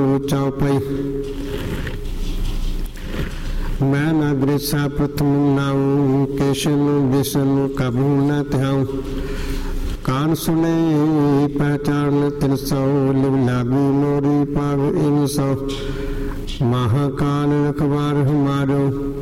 चौपाई। मैं न दृशा प्रथम नाऊं, केशनु विष्णु कभू न त्याऊं। कान सुने पहचान तिन सौ, लिव लागू मोरी पाग इन सौ। महाकाल रखवार हमारो,